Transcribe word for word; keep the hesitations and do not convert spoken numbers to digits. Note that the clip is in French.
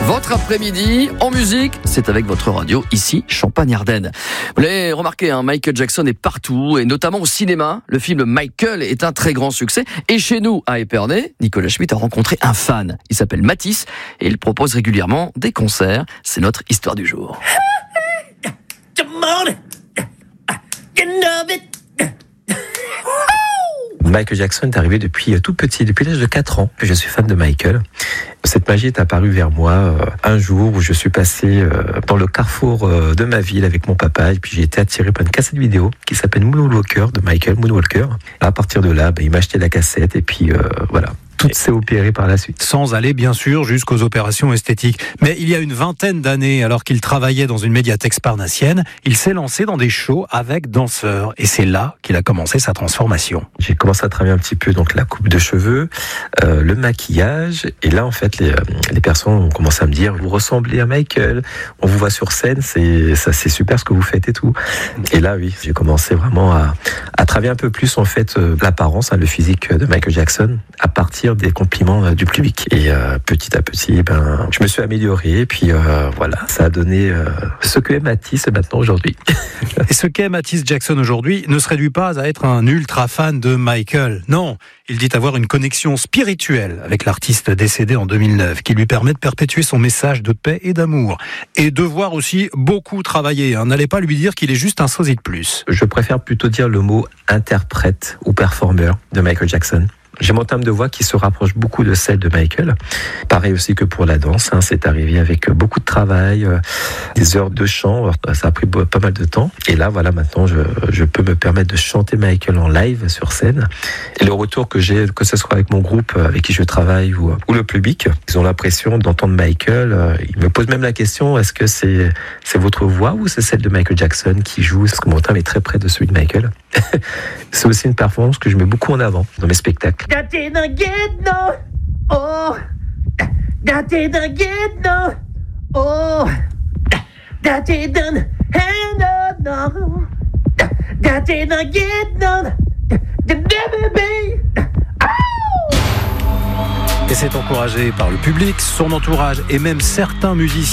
Votre après-midi en musique, c'est avec votre radio, ici, Champagne-Ardenne. Vous l'avez remarqué, hein, Michael Jackson est partout, et notamment au cinéma. Le film Michael est un très grand succès. Et chez nous, à Épernay, Nicolas Schmitt a rencontré un fan. Il s'appelle Mathis, et il propose régulièrement des concerts. C'est notre histoire du jour. Michael Jackson est arrivé depuis tout petit, depuis l'âge de quatre ans que je suis fan de Michael. Cette magie est apparue vers moi euh, un jour où je suis passé euh, dans le carrefour euh, de ma ville avec mon papa et puis j'ai été attiré par une cassette vidéo qui s'appelle Moonwalker de Michael, Moonwalker. À partir de là, bah, il m'a acheté la cassette et puis euh, voilà. Tout s'est opéré par la suite. Sans aller, bien sûr, jusqu'aux opérations esthétiques. Mais il y a une vingtaine d'années, alors qu'il travaillait dans une médiathèque sparnassienne, il s'est lancé dans des shows avec danseurs. Et c'est là qu'il a commencé sa transformation. J'ai commencé à travailler un petit peu donc la coupe de cheveux, euh, le maquillage. Et là, en fait, les, les personnes ont commencé à me dire « Vous ressemblez à Michael, on vous voit sur scène, c'est, ça, c'est super ce que vous faites et tout. » Et là, oui, j'ai commencé vraiment à, à travailler un peu plus, en fait, euh, l'apparence, hein, le physique de Michael Jackson, à partir des compliments euh, du public. Et euh, petit à petit, ben, je me suis amélioré. Et puis euh, voilà, ça a donné euh, ce que est Mathis maintenant aujourd'hui. Et ce qu'est Mathis Jackson aujourd'hui ne se réduit pas à être un ultra fan de Michael. Non, il dit avoir une connexion spirituelle avec l'artiste décédé en deux mille neuf qui lui permet de perpétuer son message de paix et d'amour. Et devoir aussi beaucoup travailler. Hein. N'allez pas lui dire qu'il est juste un sosie de plus. Je préfère plutôt dire le mot interprète ou performeur de Michael Jackson. J'ai mon timbre de voix qui se rapproche beaucoup de celle de Michael. Pareil aussi que pour la danse, hein, c'est arrivé avec beaucoup de travail, euh, des heures de chant, ça a pris pas mal de temps. Et là, voilà, maintenant, je, je peux me permettre de chanter Michael en live sur scène. Et le retour que j'ai, que ce soit avec mon groupe avec qui je travaille ou, ou le public, ils ont l'impression d'entendre Michael. Euh, ils me posent même la question, est-ce que c'est, c'est votre voix ou c'est celle de Michael Jackson qui joue? Parce que mon timbre est très près de celui de Michael. C'est aussi une performance que je mets beaucoup en avant dans mes spectacles. That didn't get no, oh, that didn't get no, oh, that didn't hand no, that didn't get no, the baby, Et c'est encouragé par le public, son entourage et même certains musiciens.